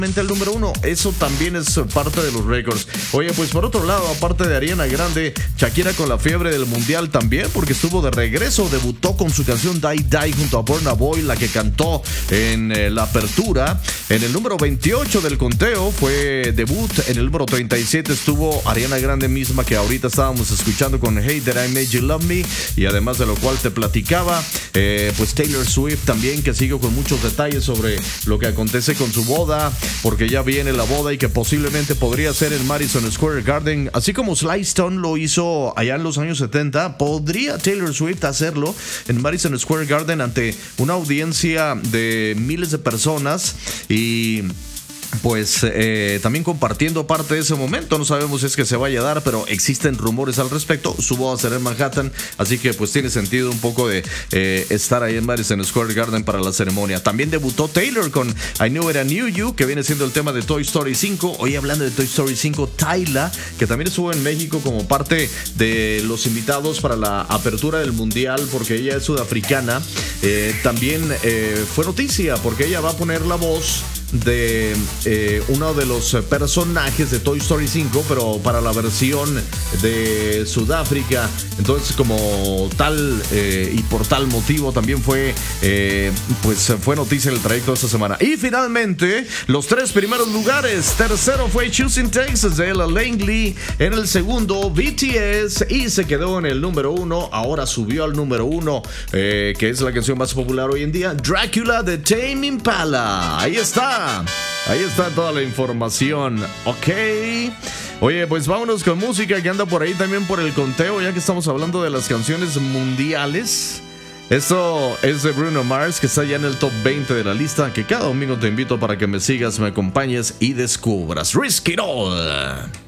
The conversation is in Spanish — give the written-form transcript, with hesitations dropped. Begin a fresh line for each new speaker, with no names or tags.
el número 1, eso también es parte de los récords. Oye, pues por otro lado, aparte de Ariana Grande, Shakira con la fiebre del mundial también, porque estuvo de regreso, debutó con su canción Die Die junto a Burna Boy, la que cantó en la apertura. En el número 28 del conteo fue debut. En el número 37 estuvo Ariana Grande misma, que ahorita estábamos escuchando con Hey That I Made You Love Me, y además de lo cual te platicaba, pues Taylor Swift también, que sigue con muchos detalles sobre lo que acontece con su boda, porque ya viene la boda y que posiblemente podría ser en Madison Square Garden, así como Sly Stone lo hizo allá en los años 70, podría Taylor Swift hacerlo en Madison Square Garden ante una audiencia de miles de personas y pues también compartiendo parte de ese momento. No sabemos si es que se vaya a dar, pero existen rumores al respecto. Su boda será en Manhattan, así que pues tiene sentido un poco de estar ahí en Madison Square Garden para la ceremonia. También debutó Taylor con I Knew It I Knew You, que viene siendo el tema de Toy Story 5. Hoy hablando de Toy Story 5, Tyla, que también estuvo en México como parte de los invitados para la apertura del mundial, porque ella es sudafricana. También fue noticia porque ella va a poner la voz de uno de los personajes de Toy Story 5, pero para la versión de Sudáfrica. Entonces, como tal y por tal motivo también fue noticia en el trayecto de esta semana. Y finalmente, los 3 primeros lugares. Tercero fue Choosing Texas de Ella Langley. En el segundo, BTS, y se quedó en el número 1. Ahora subió al número 1, que es la canción más popular hoy en día, Dracula de Tame Impala. Ahí está toda la información. Ok. Oye, pues vámonos con música que anda por ahí también por el conteo, ya que estamos hablando de las canciones mundiales. Esto es de Bruno Mars, que está ya en el top 20 de la lista, que cada domingo te invito para que me sigas, me acompañes y descubras. Risk It All.